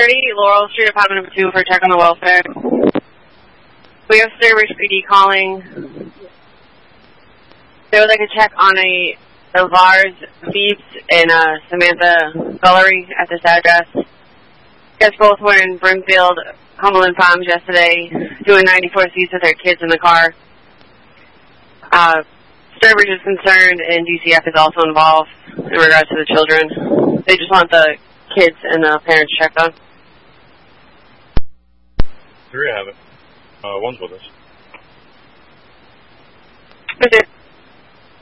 Laurel Street, apartment number 2 for check on the welfare. We have Sturbridge PD calling. They would like to check on a Vars Beats in Samantha Gullery at this address. Guys both were in Brimfield, Cumberland Farms yesterday, doing 94Cs with their kids in the car. Sturbridge is concerned, and DCF is also involved in regards to the children. They just want the kids and the parents checked on. Here you have it. One's with us. That's it.